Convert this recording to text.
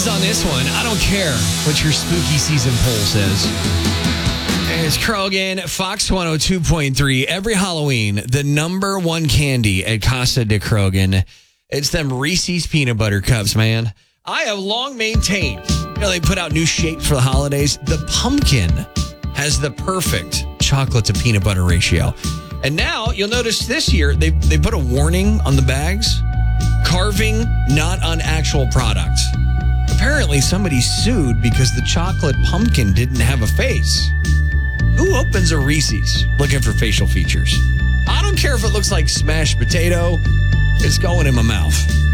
Reese's on this one. I don't care what your spooky season poll says. It's Krogan, Fox 102.3. Every Halloween, the number one candy at Casa de Krogan. It's them Reese's peanut butter cups, man. I have long maintained, they put out new shapes for the holidays. The pumpkin has the perfect chocolate to peanut butter ratio. And now you'll notice this year, they put a warning on the bags. Carving, not on actual product. Apparently somebody sued because the chocolate pumpkin didn't have a face. Who opens a Reese's looking for facial features? I don't care if it looks like smashed potato. It's going in my mouth.